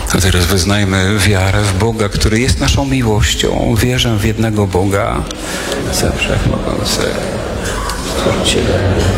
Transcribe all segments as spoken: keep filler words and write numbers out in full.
A teraz wyznajmy wiarę w Boga, który jest naszą miłością. Wierzę w jednego Boga, za wszechmogącego, Stworzyciela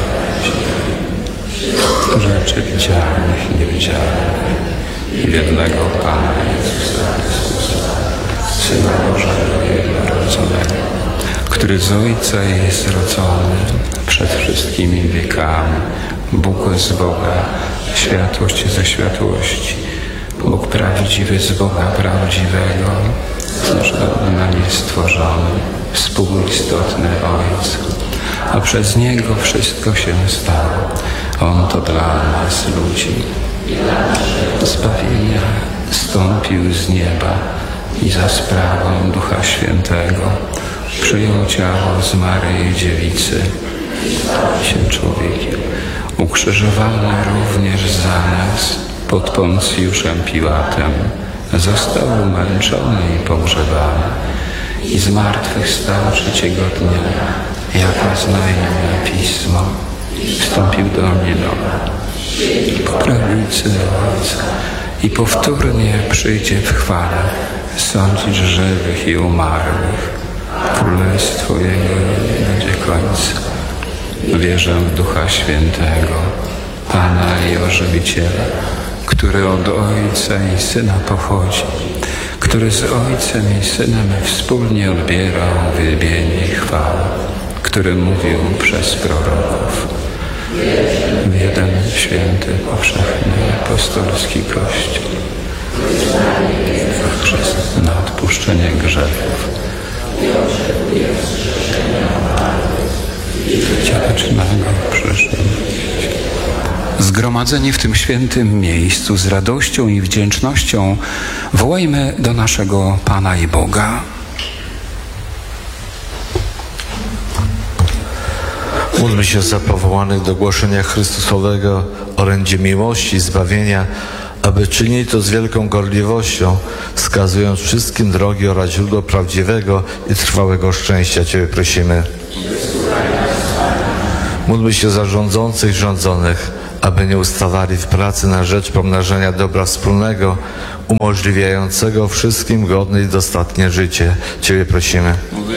rzeczy widzialnych i niewidzialnych, i w jednego Pana Jezusa Chrystusa, Syna Bożego jednorodzonego, który z Ojca jest zrodzony przed wszystkimi wiekami, Bóg z Boga, światłość ze światłości, Bóg prawdziwy z Boga prawdziwego, na nie stworzony, współistotny Ojcu, a przez Niego wszystko się stało. On to dla nas, ludzi, zbawienia stąpił z nieba i za sprawą Ducha Świętego przyjął ciało z Maryi Dziewicy, się człowiekiem, ukrzyżowany również za nas pod Poncjuszem Piłatem, został umęczony i pogrzebany i zmartwychwstał trzeciego dnia, jak oznajmia Pismo, wstąpił do nieba po prawicy Ojca i powtórnie przyjdzie w chwale sądzić żywych i umarłych. Królestwo Jego nie będzie końca. Wierzę w Ducha Świętego, Pana i Ożywiciela, który od Ojca i Syna pochodzi, który z Ojcem i Synem wspólnie odbierał wielbienie i chwałę, który mówił przez proroków w jeden święty, powszechny, apostolski Kościół, przez na odpuszczenie grzechów życia wiecznego w przyszłym. Zgromadzeni w tym świętym miejscu z radością i wdzięcznością wołajmy do naszego Pana i Boga. Módlmy się za powołanych do głoszenia Chrystusowego orędzie miłości i zbawienia, aby czynili to z wielką gorliwością, wskazując wszystkim drogi oraz źródło prawdziwego i trwałego szczęścia. Ciebie prosimy. Módlmy się za rządzących i rządzonych, aby nie ustawali w pracy na rzecz pomnażania dobra wspólnego, umożliwiającego wszystkim godne i dostatnie życie. Ciebie prosimy.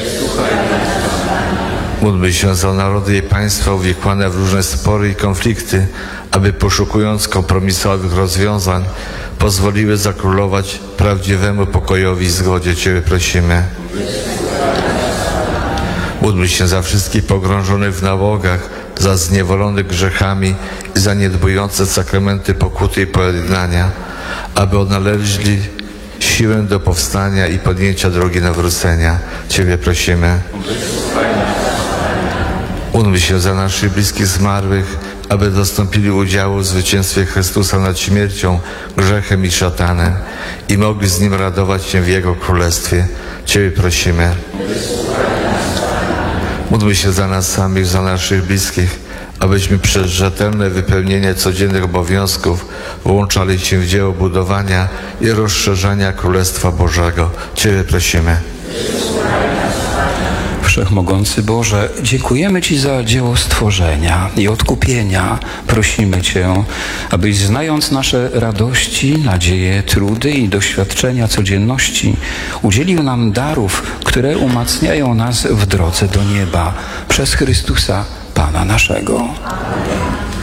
Módlmy się za narody i państwa uwikłane w różne spory i konflikty, aby poszukując kompromisowych rozwiązań, pozwoliły zakrólować prawdziwemu pokojowi i zgodzie. Ciebie prosimy. Módlmy się za wszystkich pogrążonych w nałogach, za zniewolonych grzechami i zaniedbujące sakramenty pokuty i pojednania, aby odnaleźli siłę do powstania i podjęcia drogi nawrócenia. Ciebie prosimy. Módlmy się za naszych bliskich zmarłych, aby dostąpili udziału w zwycięstwie Chrystusa nad śmiercią, grzechem i szatanem i mogli z Nim radować się w Jego Królestwie. Ciebie prosimy. Módlmy się za nas samych, za naszych bliskich, abyśmy przez rzetelne wypełnienie codziennych obowiązków włączali się w dzieło budowania i rozszerzania Królestwa Bożego. Ciebie prosimy. Wszechmogący Boże, dziękujemy Ci za dzieło stworzenia i odkupienia. Prosimy Cię, abyś znając nasze radości, nadzieje, trudy i doświadczenia codzienności, udzielił nam darów, które umacniają nas w drodze do nieba przez Chrystusa, Pana naszego.